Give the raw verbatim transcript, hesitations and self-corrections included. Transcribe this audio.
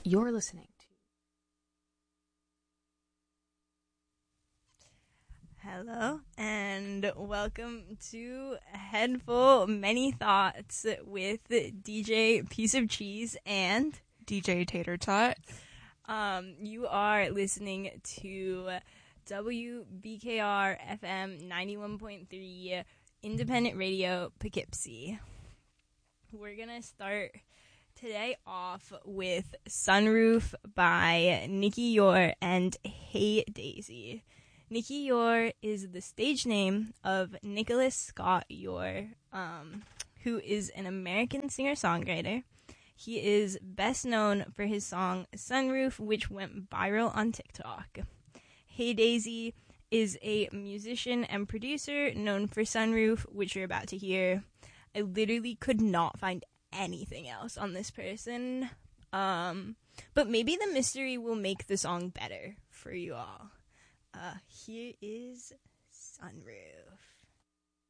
You're listening to Hello and welcome to Headful Many Thoughts with D J Piece of Cheese and D J Tater Tot. Um, you are listening to W B K R F M ninety-one point three Independent Radio Poughkeepsie. We're gonna start today off with Sunroof by Nikki Yor and Hey Daisy. Nikki Yor is the stage name of Nicholas Scott Yor, um, who is an American singer-songwriter. He is best known for his song Sunroof, which went viral on TikTok. Hey Daisy is a musician and producer known for Sunroof, which you're about to hear. I literally could not find anything else on this person. Um, but maybe the mystery will make the song better for you all. Uh, here is Sunroof.